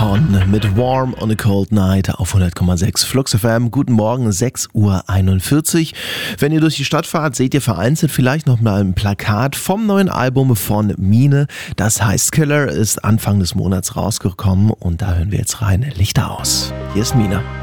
On mit Warm on a Cold Night auf 100,6 Flux FM. Guten Morgen, 6:41 Uhr. Wenn ihr durch die Stadt fahrt, seht ihr vereinzelt vielleicht noch mal ein Plakat vom neuen Album von Mine. Das heißt Killer, ist Anfang des Monats rausgekommen und da hören wir jetzt rein. Lichter aus. Hier ist Mine.